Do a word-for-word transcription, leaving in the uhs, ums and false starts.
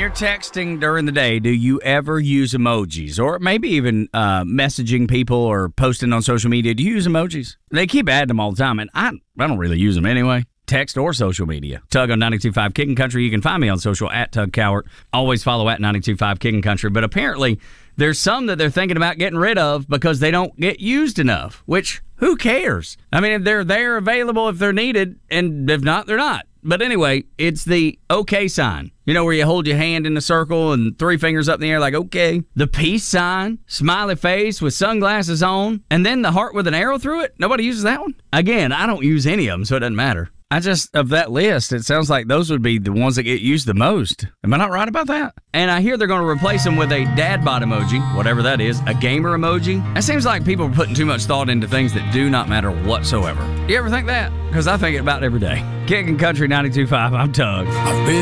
you're texting during the day, do you ever use emojis? Or maybe even uh, messaging people or posting on social media, do you use emojis? They keep adding them all the time, and I, I don't really use them anyway. Text or social media. Tug on ninety-two point five Kicking Country. You can find me on social at Tug Cowart. Always follow at ninety-two point five Kicking Country. But apparently, there's some that they're thinking about getting rid of because they don't get used enough, which who cares? I mean, if they're there, available if they're needed, and if not, they're not. But anyway, it's the okay sign. You know, where you hold your hand in a circle and three fingers up in the air like, okay. The peace sign, smiley face with sunglasses on, and then the heart with an arrow through it. Nobody uses that one. Again, I don't use any of them, so it doesn't matter. I just, of that list, it sounds like those would be the ones that get used the most. Am I not right about that? And I hear they're going to replace them with a dad bod emoji, whatever that is, a gamer emoji. That seems like people are putting too much thought into things that do not matter whatsoever. You ever think that? Because I think it about every day. Kicking Country ninety-two point five, I'm Tug. I've been